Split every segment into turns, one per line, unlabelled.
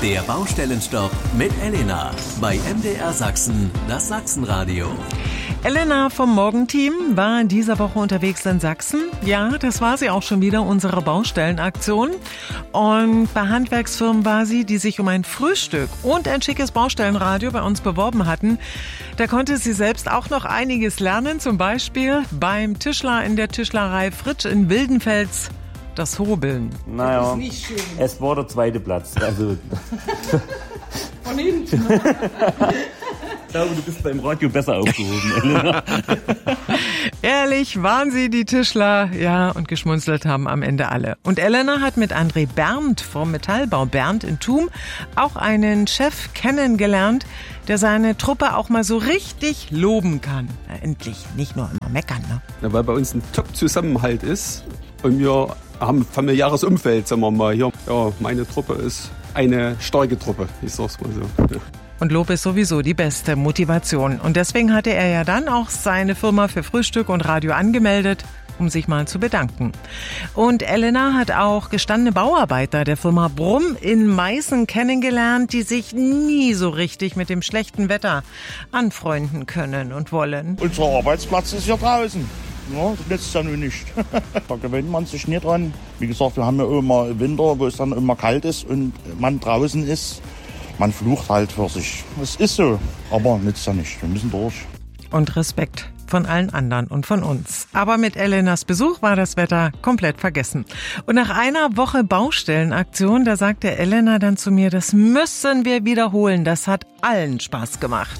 Der Baustellenstopp mit Elena bei MDR Sachsen, das Sachsenradio.
Elena vom Morgenteam war in dieser Woche unterwegs in Sachsen. Ja, das war sie auch schon wieder, unsere Baustellenaktion. Und bei Handwerksfirmen war sie, die sich um ein Frühstück und ein schickes Baustellenradio bei uns beworben hatten. Da konnte sie selbst auch noch einiges lernen, zum Beispiel beim Tischler in der Tischlerei Fritsch in Wildenfels. Das Hobeln.
Naja,
Das ist nicht schön.
es war der zweite Platz. Also,
Von hinten.
ich glaube, du bist beim Radio besser aufgehoben, Elena.
Ehrlich waren sie, die Tischler, ja, und geschmunzelt haben am Ende alle. Und Elena hat mit André Berndt vom Metallbau Berndt in Thum auch einen Chef kennengelernt, der seine Truppe auch mal so richtig loben kann. Na, endlich, nicht nur immer meckern, ne?
Ja, weil bei uns ein Top-Zusammenhalt ist und wir haben ein familiäres Umfeld, sagen wir mal. Hier, ja, meine Truppe ist eine starke Truppe, ich sag's mal so. Ja.
Und Lob ist sowieso die beste Motivation. Und deswegen hatte er ja dann auch seine Firma für Frühstück und Radio angemeldet, um sich mal zu bedanken. Und Elena hat auch gestandene Bauarbeiter der Firma Brumm in Meißen kennengelernt, die sich nie so richtig mit dem schlechten Wetter anfreunden können und wollen.
Unser Arbeitsplatz ist hier draußen. Ja, das nützt ja nun nicht. Da gewöhnt man sich nicht dran. Wie gesagt, wir haben ja immer Winter, wo es dann immer kalt ist und man draußen ist. Man flucht halt für sich. Es ist so, aber nützt ja nicht. Wir müssen durch.
Und Respekt von allen anderen und von uns. Aber mit Elenas Besuch war das Wetter komplett vergessen. Und nach einer Woche Baustellenaktion, da sagte Elena dann zu mir, das müssen wir wiederholen. Das hat allen Spaß gemacht.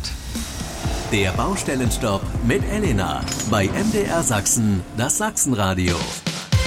Der Baustellenstopp mit Elena bei MDR Sachsen, das Sachsenradio.